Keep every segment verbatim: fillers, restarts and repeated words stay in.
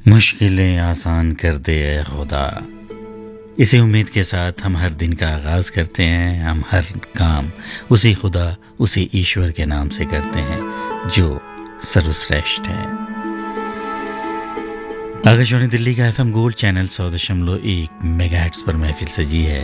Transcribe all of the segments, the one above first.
मुश्किलें आसान कर दे ए खुदा। इसी उम्मीद के साथ हम हर दिन का आगाज़ करते हैं। हम हर काम उसी खुदा उसी ईश्वर के नाम से करते हैं जो सर्वश्रेष्ठ है। आकाशवाणी दिल्ली का एफएम गोल्ड चैनल सौ दशमलव एक मेगाहर्ट्ज़ पर महफिल सजी है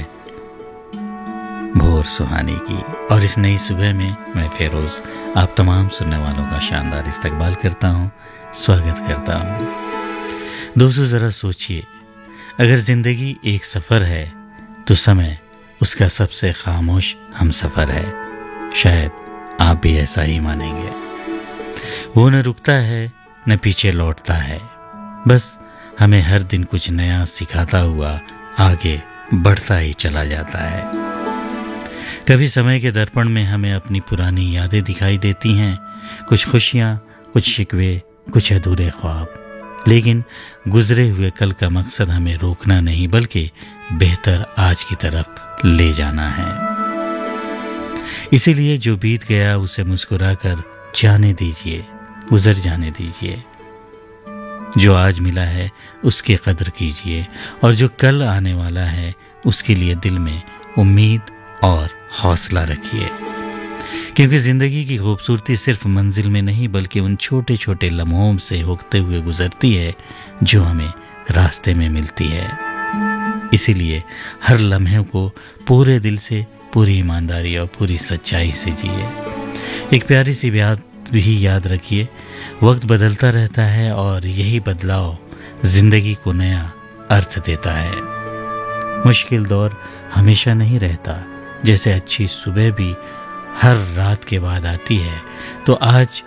भोर सुहानी की, और इस नई सुबह में मैं फेरोज आप तमाम सुनने वालों का शानदार इस्तकबाल करता हूँ, स्वागत करता हूँ। दोस्तों, ज़रा सोचिए, अगर ज़िंदगी एक सफ़र है तो समय उसका सबसे खामोश हम सफ़र है। शायद आप भी ऐसा ही मानेंगे। वो न रुकता है न पीछे लौटता है, बस हमें हर दिन कुछ नया सिखाता हुआ आगे बढ़ता ही चला जाता है। कभी समय के दर्पण में हमें अपनी पुरानी यादें दिखाई देती हैं, कुछ खुशियाँ, कुछ शिकवे, कुछ अधूरे ख्वाब। लेकिन गुजरे हुए कल का मकसद हमें रोकना नहीं बल्कि बेहतर आज की तरफ ले जाना है। इसीलिए जो बीत गया उसे मुस्कुराकर जाने दीजिए, गुजर जाने दीजिए। जो आज मिला है उसकी कदर कीजिए, और जो कल आने वाला है उसके लिए दिल में उम्मीद और हौसला रखिए। क्योंकि ज़िंदगी की खूबसूरती सिर्फ मंजिल में नहीं बल्कि उन छोटे छोटे लम्हों से होते हुए गुजरती है जो हमें रास्ते में मिलती है। इसीलिए हर लम्हे को पूरे दिल से, पूरी ईमानदारी और पूरी सच्चाई से जिए। एक प्यारी सी बात भी याद रखिए, वक्त बदलता रहता है और यही बदलाव ज़िंदगी को नया अर्थ देता है। मुश्किल दौर हमेशा नहीं रहता, जैसे अच्छी सुबह भी हर रात के बाद आती है, तो आज